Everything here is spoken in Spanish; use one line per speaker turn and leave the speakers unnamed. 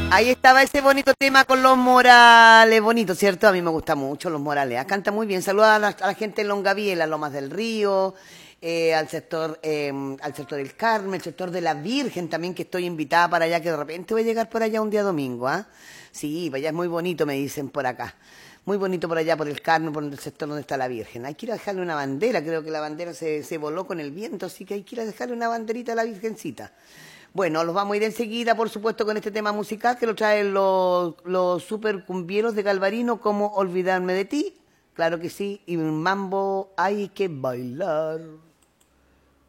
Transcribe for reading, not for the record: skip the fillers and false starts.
Ahí estaba ese bonito tema con los Morales, bonito, ¿cierto? A mí me gusta mucho los Morales. Canta muy bien. Saluda a la gente en Longaví, en las Lomas del Río, al sector del Carmen, el sector de la Virgen también, que estoy invitada para allá, que de repente voy a llegar por allá un día domingo, ¿ah? Sí, para allá es muy bonito, me dicen por acá. Muy bonito por allá, por el Carmen, por el sector donde está la Virgen. Hay que ir a dejarle una bandera, creo que la bandera se voló con el viento, así que hay que ir a dejarle una banderita a la Virgencita. Bueno, los vamos a ir enseguida, por supuesto, con este tema musical que lo traen los super cumbieros de Galvarino, como Olvidarme de ti. Claro que sí, y un mambo hay que bailar.